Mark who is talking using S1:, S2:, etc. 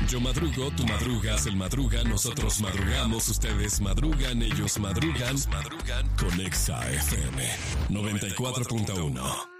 S1: Yo madrugo, tú madrugas, él madruga, nosotros madrugamos, ustedes madrugan, ellos madrugan con Exa FM 94.1.